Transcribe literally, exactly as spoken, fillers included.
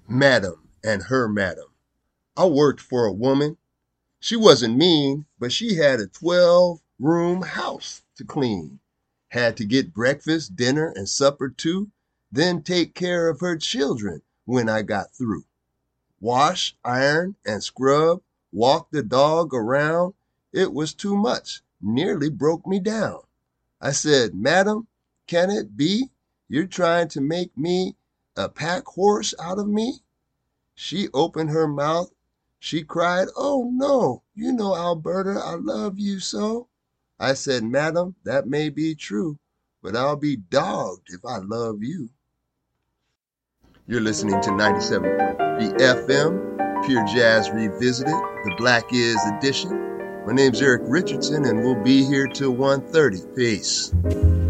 Madam and her madam. I worked for a woman. She wasn't mean, but she had a twelve room house to clean. Had to get breakfast, dinner, and supper too, then take care of her children when I got through. Wash, iron, and scrub, walk the dog around. It was too much, nearly broke me down. I said, Madam, can it be you're trying to make me a pack horse out of me? She opened her mouth. She cried, oh no, you know, Alberta, I love you so. I said, Madam, that may be true, but I'll be dogged if I love you. You're listening to ninety-seven point three F M, Pure Jazz Revisited, the Black Is edition. My name's Eric Richardson, and we'll be here till one thirty. Peace.